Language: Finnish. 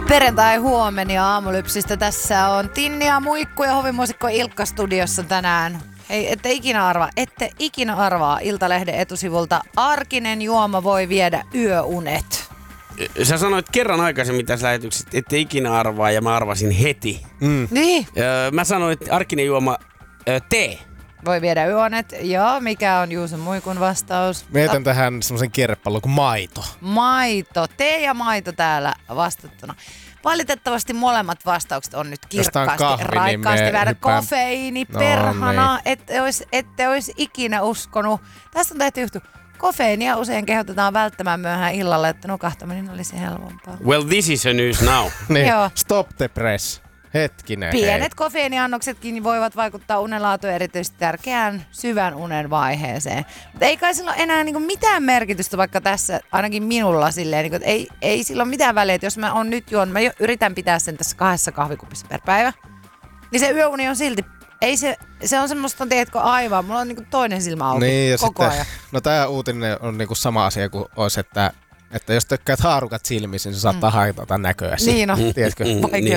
Perjantai huomen ja aamulypsistä tässä on Tinni ja Muikku ja hovimuusikko Ilkka studiossa tänään. Hei, ette ikinä arvaa Iltalehden etusivulta. Arkinen juoma voi viedä yöunet. Sä sanoit kerran aikaisemmin tässä lähetyksessä, että ette ikinä arvaa ja mä arvasin heti. Niin. Mä sanoin, että arkinen juoma tee. Voi viedä yöunet. Joo, mikä on Juuson Muikun vastaus? Mietän tähän semmoisen kierrepallon kuin maito. Maito. Tee ja maito täällä vastattuna. Valitettavasti molemmat vastaukset on nyt kirkkaasti, raikkaasti väärä. Kofeiini, perhana, ette olisi ikinä uskonut. Tässä on tehty juttu. Kofeiinia usein kehotetaan välttämään myöhään illalla, että nukahtaminen olisi helpompaa. Well, this is a news now. Niin, Joo. stop the press. Hetkinen. Pienet kofeiiniannoksetkin voivat vaikuttaa unenlaatuun erityisesti tärkeään syvän unen vaiheeseen. Mutta ei kai sillä ole enää niinku mitään merkitystä, vaikka tässä ainakin minulla silleen, niinku, ei sillä ole mitään väliä, että jos mä on nyt juon, mä yritän pitää sen tässä 2 kahvikupissa per päivä, niin se yöuni on silti, ei se on semmoista, tiedätkö, aivan, mulla on niinku toinen silmä auki niin, koko ajan. No tää uutinen on niinku sama asia kuin olisi, että jos tykkäät haarukat silmissä, niin se saattaa haitata näköäsi. Niin on. Tiedätkö? Vaikea